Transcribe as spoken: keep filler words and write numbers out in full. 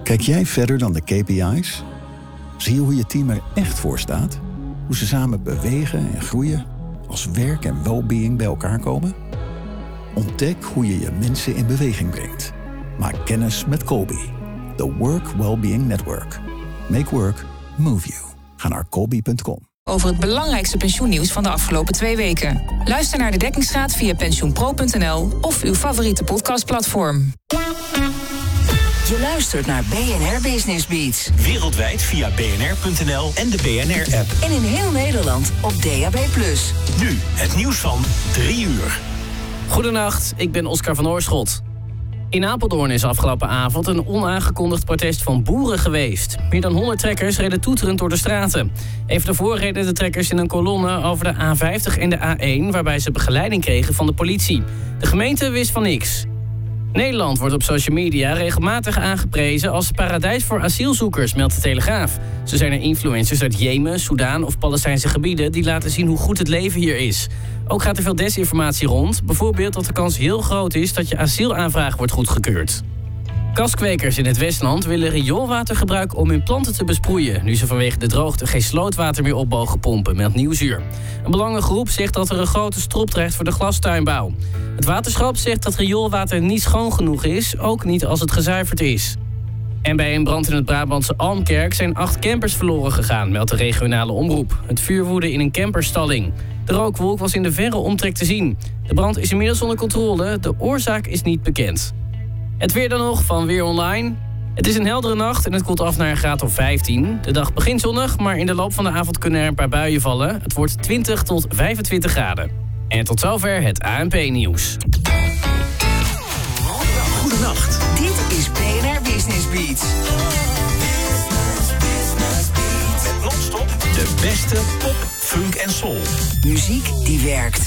Kijk jij verder dan de K P I's? Zie je hoe je team er echt voor staat? Hoe ze samen bewegen en groeien? Als werk en well-being bij elkaar komen? Ontdek hoe je je mensen in beweging brengt. Maak kennis met Colby. The Work Wellbeing Network. Make work move you. Ga naar colby punt com. Over het belangrijkste pensioennieuws van de afgelopen twee weken. Luister naar de Dekkingsraad via pensioenpro punt n l of uw favoriete podcastplatform. Je luistert naar B N R Business Beats. Wereldwijd via b n r punt n l en de B N R-app. En in heel Nederland op D A B plus. Nu het nieuws van drie uur. Goedenacht, ik ben Oscar van Oorschot. In Apeldoorn is afgelopen avond een onaangekondigd protest van boeren geweest. Meer dan honderd trekkers reden toeterend door de straten. Even daarvoor reden de trekkers in een kolonne over de A vijftig en de A één... waarbij ze begeleiding kregen van de politie. De gemeente wist van niks. Nederland wordt op social media regelmatig aangeprezen als paradijs voor asielzoekers, meldt de Telegraaf. Zo zijn er influencers uit Jemen, Soedan of Palestijnse gebieden die laten zien hoe goed het leven hier is. Ook gaat er veel desinformatie rond, bijvoorbeeld dat de kans heel groot is dat je asielaanvraag wordt goedgekeurd. Kaskwekers in het Westland willen rioolwater gebruiken om hun planten te besproeien, nu ze vanwege de droogte geen slootwater meer op mogen pompen, meldt Nieuwsuur. Een belangengroep zegt dat er een grote strop dreigt voor de glastuinbouw. Het waterschap zegt dat rioolwater niet schoon genoeg is, ook niet als het gezuiverd is. En bij een brand in het Brabantse Almkerk zijn acht campers verloren gegaan, meldt de regionale omroep. Het vuur woedde in een camperstalling. De rookwolk was in de verre omtrek te zien. De brand is inmiddels onder controle, de oorzaak is niet bekend. Het weer dan nog van Weer Online. Het is een heldere nacht en het koelt af naar een graad of vijftien. De dag begint zonnig, maar in de loop van de avond kunnen er een paar buien vallen. Het wordt twintig tot vijfentwintig graden. En tot zover het A N P-nieuws. Goedenacht. Dit is B N R Business Beats. Met non-stop de beste pop, funk en soul. Muziek die werkt.